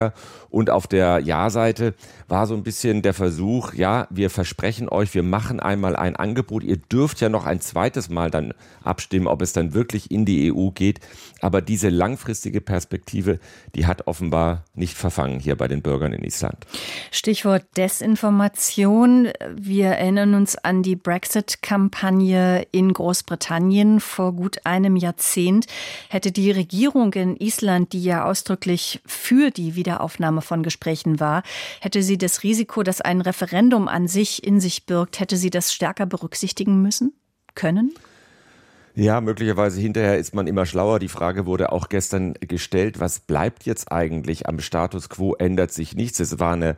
Und auf der Ja-Seite war so ein bisschen der Versuch, ja, wir versprechen euch, wir machen einmal ein Angebot. Ihr dürft ja noch ein zweites Mal dann abstimmen, ob es dann wirklich in die EU geht. Aber diese langfristige Perspektive, die hat offenbar nicht verfangen hier bei den Bürgern in Island. Stichwort Desinformation. Wir erinnern uns an die Brexit-Kampagne in Großbritannien vor gut einem Jahrzehnt. Hätte die Regierung in Island, die ja ausdrücklich für die Wiederaufnahme von Gesprächen war, hätte sie das Risiko, das ein Referendum an sich in sich birgt, hätte sie das stärker berücksichtigen müssen, können? Ja, möglicherweise hinterher ist man immer schlauer. Die Frage wurde auch gestern gestellt, was bleibt jetzt eigentlich am Status quo, ändert sich nichts. Es war eine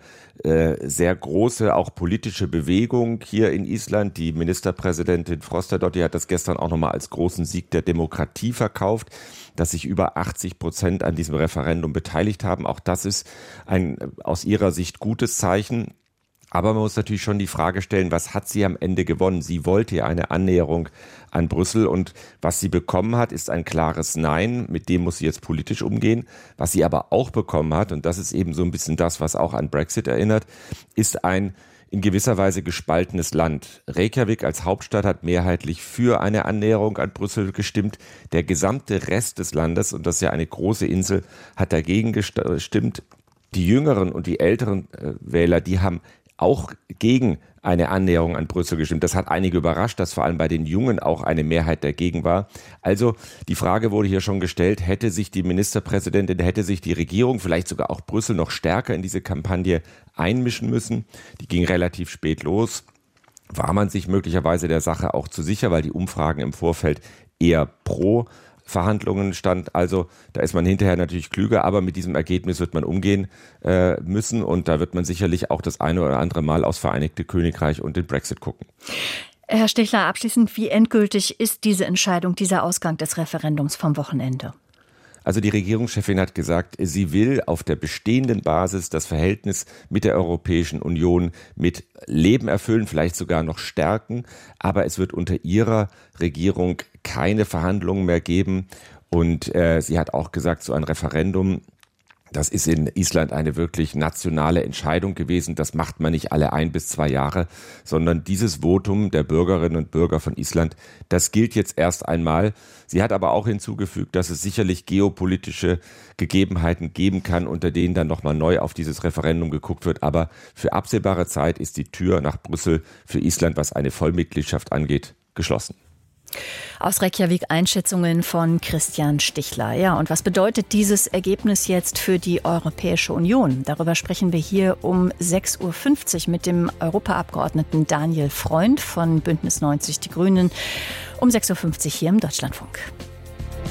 sehr große, auch politische Bewegung hier in Island. Die Ministerpräsidentin Frostadóttir hat das gestern auch nochmal als großen Sieg der Demokratie verkauft, dass sich über 80% an diesem Referendum beteiligt haben. Auch das ist ein aus ihrer Sicht gutes Zeichen. Aber man muss natürlich schon die Frage stellen, was hat sie am Ende gewonnen? Sie wollte ja eine Annäherung an Brüssel und was sie bekommen hat, ist ein klares Nein. Mit dem muss sie jetzt politisch umgehen. Was sie aber auch bekommen hat, und das ist eben so ein bisschen das, was auch an Brexit erinnert, ist ein in gewisser Weise gespaltenes Land. Reykjavik als Hauptstadt hat mehrheitlich für eine Annäherung an Brüssel gestimmt. Der gesamte Rest des Landes, und das ist ja eine große Insel, hat dagegen gestimmt. Die jüngeren und die älteren Wähler, die haben auch gegen eine Annäherung an Brüssel gestimmt. Das hat einige überrascht, dass vor allem bei den Jungen auch eine Mehrheit dagegen war. Also die Frage wurde hier schon gestellt, hätte sich die Ministerpräsidentin, hätte sich die Regierung, vielleicht sogar auch Brüssel noch stärker in diese Kampagne einmischen müssen? Die ging relativ spät los. War man sich möglicherweise der Sache auch zu sicher, weil die Umfragen im Vorfeld eher pro Verhandlungen stand. Also da ist man hinterher natürlich klüger, aber mit diesem Ergebnis wird man umgehen müssen und da wird man sicherlich auch das eine oder andere Mal aufs Vereinigte Königreich und den Brexit gucken. Herr Stichler, abschließend, wie endgültig ist diese Entscheidung, dieser Ausgang des Referendums vom Wochenende? Also die Regierungschefin hat gesagt, sie will auf der bestehenden Basis das Verhältnis mit der Europäischen Union mit Leben erfüllen, vielleicht sogar noch stärken. Aber es wird unter ihrer Regierung keine Verhandlungen mehr geben. Und sie hat auch gesagt, so ein Referendum, das ist in Island eine wirklich nationale Entscheidung gewesen. Das macht man nicht alle 1 bis 2 Jahre, sondern dieses Votum der Bürgerinnen und Bürger von Island, das gilt jetzt erst einmal. Sie hat aber auch hinzugefügt, dass es sicherlich geopolitische Gegebenheiten geben kann, unter denen dann nochmal neu auf dieses Referendum geguckt wird. Aber für absehbare Zeit ist die Tür nach Brüssel für Island, was eine Vollmitgliedschaft angeht, geschlossen. Aus Reykjavik Einschätzungen von Christian Stichler. Ja, und was bedeutet dieses Ergebnis jetzt für die Europäische Union? Darüber sprechen wir hier um 6.50 Uhr mit dem Europaabgeordneten Daniel Freund von Bündnis 90 Die Grünen. Um 6.50 Uhr hier im Deutschlandfunk.